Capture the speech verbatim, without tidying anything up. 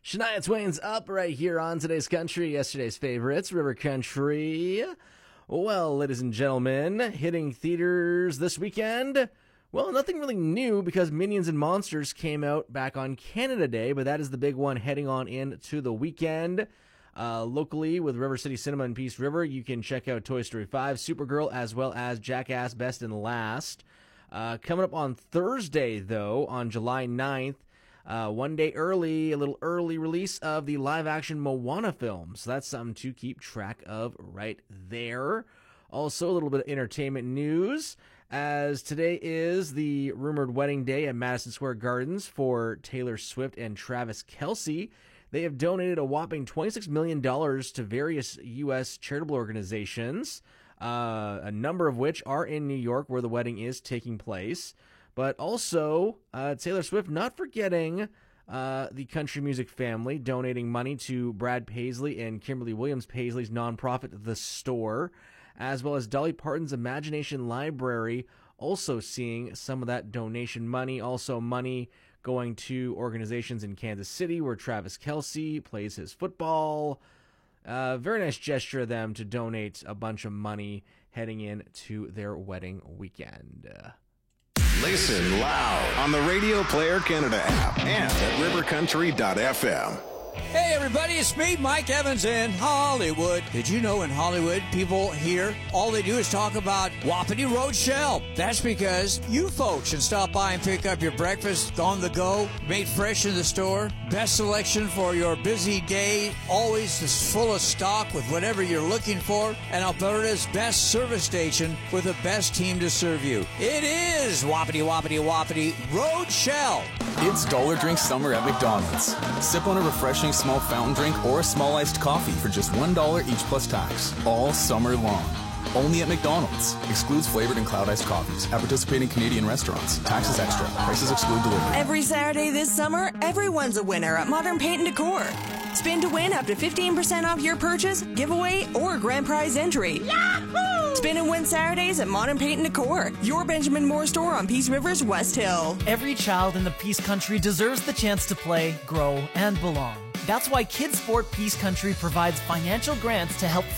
Shania Twain's Up right here on today's country, yesterday's favorites, River Country. Well, ladies and gentlemen, hitting theaters this weekend. Well, nothing really new because Minions and Monsters came out back on Canada Day, but that is the big one heading on into the weekend. Uh, locally, with River City Cinema in Peace River, you can check out Toy Story five, Supergirl, as well as Jackass Best and Last. Uh, coming up on Thursday, though, on July ninth, Uh, one day early, a little early release of the live-action Moana film. So that's something to keep track of right there. Also, a little bit of entertainment news, as today is the rumored wedding day at Madison Square Gardens for Taylor Swift and Travis Kelce. They have donated a whopping twenty-six million dollars to various U S charitable organizations, uh, a number of which are in New York, where the wedding is taking place. But also, uh, Taylor Swift not forgetting uh, the country music family, donating money to Brad Paisley and Kimberly Williams Paisley's nonprofit, The Store, as well as Dolly Parton's Imagination Library, also seeing some of that donation money. Also money going to organizations in Kansas City where Travis Kelce plays his football. Uh, very nice gesture of them to donate a bunch of money heading into their wedding weekend. Uh, Listen loud on the Radio Player Canada app and at river country dot f m. Hey everybody, it's me, Mike Evans in Hollywood. Did you know in Hollywood, people here, all they do is talk about Wapiti Roadshell? That's because you folks should stop by and pick up your breakfast on the go, made fresh in the store. Best selection for your busy day, always is full of stock with whatever you're looking for. And Alberta's best service station with the best team to serve you. It is Wapiti Wapiti Wapiti Roadshell. It's Dollar Drink Summer at McDonald's. Sip on a refreshing small fountain drink or a small iced coffee for just one dollar each plus tax, all summer long. Only at McDonald's. Excludes flavored and cloud iced coffees at participating Canadian restaurants. Taxes extra. Prices exclude delivery. Every Saturday this summer, everyone's a winner at Modern Paint and Decor. Spin to win up to fifteen percent off your purchase, giveaway, or grand prize entry. Yahoo! Spin and win Saturdays at Modern Paint and Decor, your Benjamin Moore store on Peace River's West Hill. Every child in the Peace Country deserves the chance to play, grow, and belong. That's why Kids Sport Peace Country provides financial grants to help